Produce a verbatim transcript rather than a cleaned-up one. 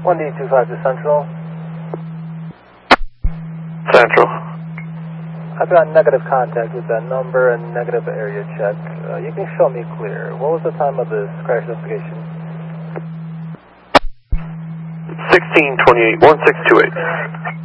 one D two five to Central. Central. I've got negative contact with that number and negative area check. Uh, you can show me clear. What was the time of this crash investigation? sixteen twenty-eight, one six two eight.